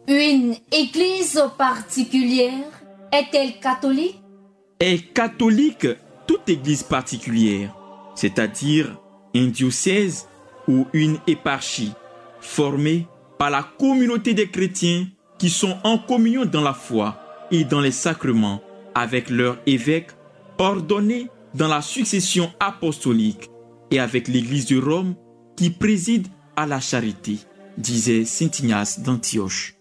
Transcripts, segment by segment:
Une église particulière est-elle catholique? Est catholique toute église particulière, c'est-à-dire un diocèse ou une éparchie, formée par la communauté des chrétiens qui sont en communion dans la foi et dans les sacrements avec leur évêque ordonné dans la succession apostolique et avec l'Église de Rome qui préside à la charité, disait saint Ignace d'Antioche.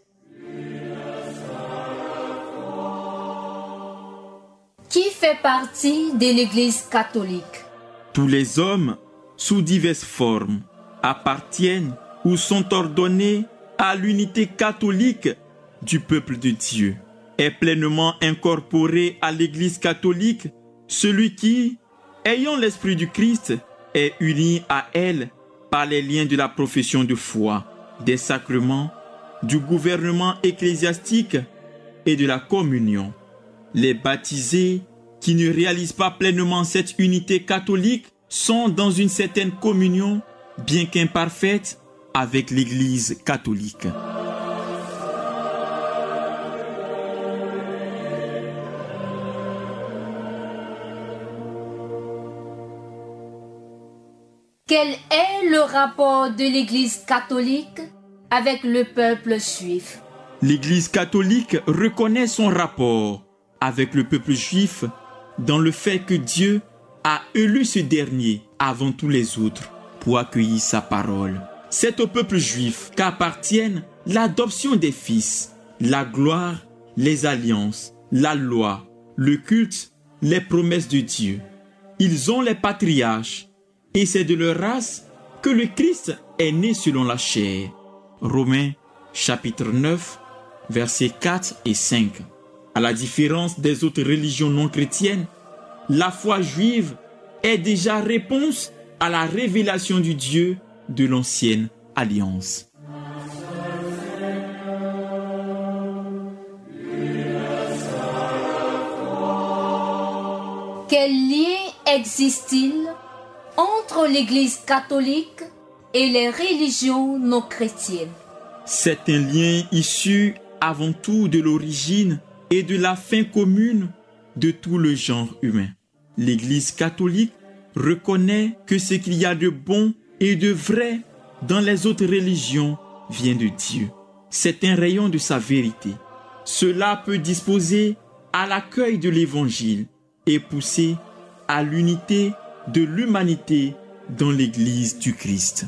Qui fait partie de l'Église catholique? Tous les hommes, sous diverses formes, appartiennent ou sont ordonnés à l'unité catholique du peuple de Dieu. Est pleinement incorporé à l'Église catholique celui qui, ayant l'Esprit du Christ, est uni à elle par les liens de la profession de foi, des sacrements, du gouvernement ecclésiastique et de la communion. Les baptisés qui ne réalisent pas pleinement cette unité catholique sont dans une certaine communion, bien qu'imparfaite, avec l'Église catholique. Quel est le rapport de l'Église catholique avec le peuple juif? L'Église catholique reconnaît son rapport avec le peuple juif dans le fait que Dieu a élu ce dernier avant tous les autres pour accueillir sa parole. C'est au peuple juif qu'appartiennent l'adoption des fils, la gloire, les alliances, la loi, le culte, les promesses de Dieu. Ils ont les patriarches et c'est de leur race que le Christ est né selon la chair. Romains chapitre 9, versets 4 et 5. À la différence des autres religions non chrétiennes, la foi juive est déjà réponse à la révélation du Dieu de l'ancienne alliance. Quel lien existe-t-il entre l'Église catholique et les religions non chrétiennes? C'est un lien issu avant tout de l'origine et de la fin commune de tout le genre humain. L'Église catholique reconnaît que ce qu'il y a de bon et de vrai dans les autres religions vient de Dieu. C'est un rayon de sa vérité. Cela peut disposer à l'accueil de l'Évangile et pousser à l'unité de l'humanité dans l'Église du Christ.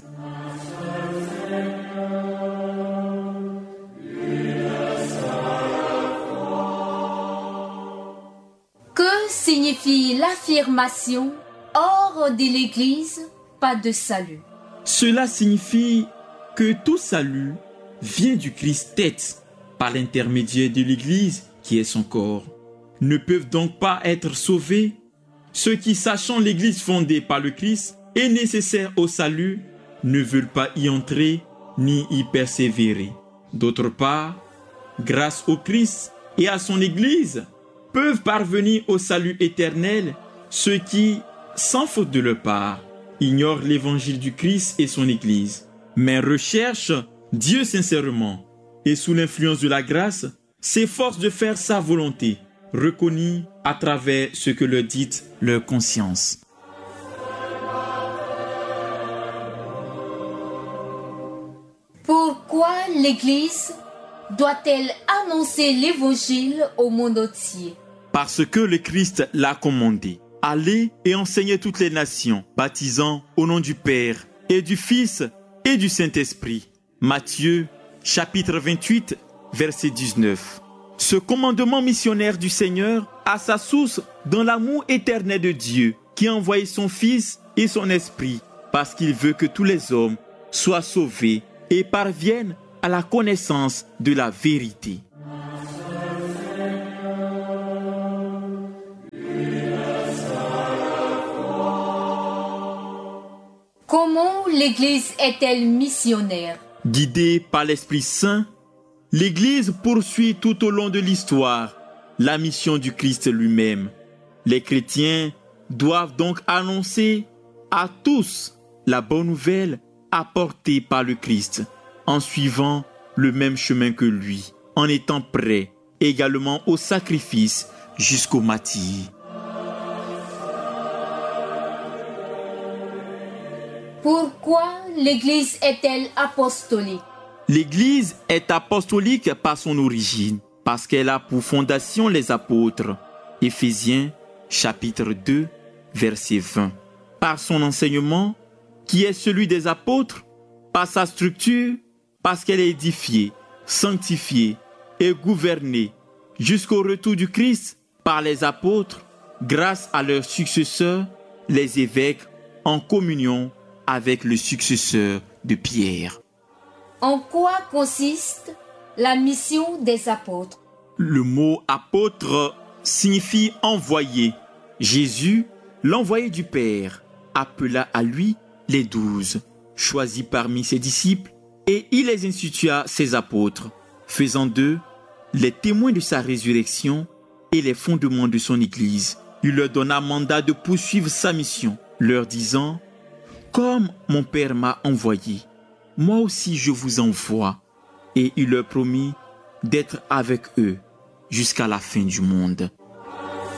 Que signifie l'affirmation « hors de l'Église, pas de salut » ? Cela signifie que tout salut vient du Christ tête par l'intermédiaire de l'Église qui est son corps. Ne peuvent donc pas être sauvés ceux qui, sachant l'Église fondée par le Christ et nécessaire au salut, ne veulent pas y entrer ni y persévérer. D'autre part, grâce au Christ et à son Église, peuvent parvenir au salut éternel ceux qui, sans faute de leur part, ignorent l'évangile du Christ et son Église, mais recherchent Dieu sincèrement et sous l'influence de la grâce, s'efforcent de faire sa volonté, reconnue à travers ce que leur dit leur conscience. Pourquoi l'Église doit-elle annoncer l'Évangile au monde entier? Parce que le Christ l'a commandé. Allez et enseignez toutes les nations, baptisant au nom du Père et du Fils et du Saint-Esprit. Matthieu, chapitre 28, verset 19. Ce commandement missionnaire du Seigneur a sa source dans l'amour éternel de Dieu qui a envoyé son Fils et son Esprit parce qu'il veut que tous les hommes soient sauvés et parviennent à la connaissance de la vérité. Comment l'Église est-elle missionnaire? Guidée par l'Esprit Saint, l'Église poursuit tout au long de l'histoire la mission du Christ lui-même. Les chrétiens doivent donc annoncer à tous la bonne nouvelle apportée par le Christ en suivant le même chemin que lui, en étant prêts également au sacrifice jusqu'au martyre. Pourquoi l'Église est-elle apostolique? L'Église est apostolique par son origine, parce qu'elle a pour fondation les apôtres. Éphésiens chapitre 2, verset 20. Par son enseignement, qui est celui des apôtres, par sa structure, parce qu'elle est édifiée, sanctifiée et gouvernée jusqu'au retour du Christ par les apôtres, grâce à leurs successeurs, les évêques, en communion avec le successeur de Pierre. En quoi consiste la mission des apôtres? Le mot apôtre signifie envoyé. Jésus, l'envoyé du Père, appela à lui les 12, choisis parmi ses disciples, et il les institua ses apôtres, faisant d'eux les témoins de sa résurrection et les fondements de son Église. Il leur donna mandat de poursuivre sa mission, leur disant « Comme mon Père m'a envoyé, moi aussi je vous envoie. » Et il leur promit d'être avec eux jusqu'à la fin du monde.